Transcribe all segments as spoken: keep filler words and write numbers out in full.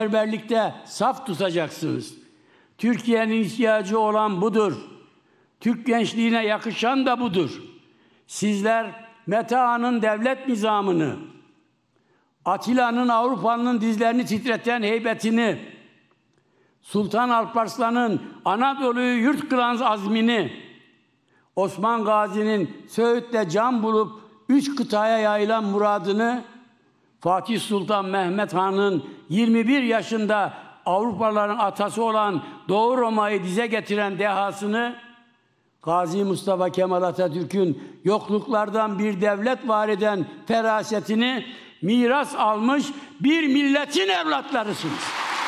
Birlikte saf tutacaksınız. Türkiye'nin ihtiyacı olan budur. Türk gençliğine yakışan da budur. Sizler Meta'nın devlet nizamını, Atilla'nın Avrupa'nın dizlerini titreten heybetini, Sultan Alparslan'ın Anadolu'yu yurt kılan azmini, Osman Gazi'nin Söğüt'te can bulup üç kıtaya yayılan muradını, Fatih Sultan Mehmet Han'ın yirmi bir yaşında Avrupalıların atası olan Doğu Roma'yı dize getiren dehasını, Gazi Mustafa Kemal Atatürk'ün yokluklardan bir devlet var eden ferasetini miras almış bir milletin evlatlarısınız.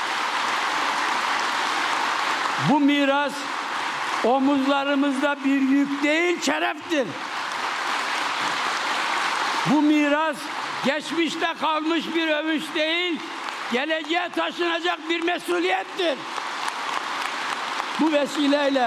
Bu miras omuzlarımızda bir yük değil, şereftir. Bu miras geçmişte kalmış bir övünç değil, geleceğe taşınacak bir mesuliyettir. Bu vesileyle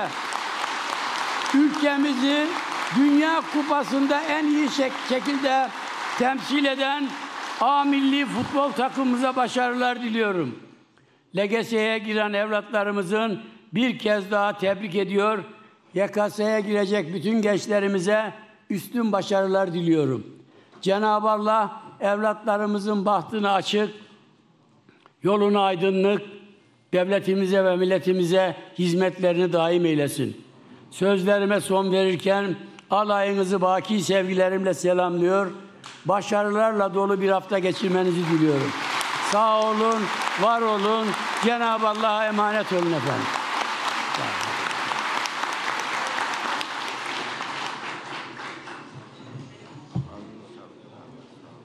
ülkemizi Dünya Kupası'nda en iyi şekilde temsil eden A milli futbol takımımıza başarılar diliyorum. L G S'ye giren evlatlarımızın bir kez daha tebrik ediyor. Y K S'ye girecek bütün gençlerimize üstün başarılar diliyorum. Cenab-ı Allah evlatlarımızın bahtını açık, yolunu aydınlık, devletimize ve milletimize hizmetlerini daim eylesin. Sözlerime son verirken alayınızı baki sevgilerimle selamlıyor. Başarılarla dolu bir hafta geçirmenizi diliyorum. Sağ olun, var olun. Cenab-ı Allah'a emanet olun efendim.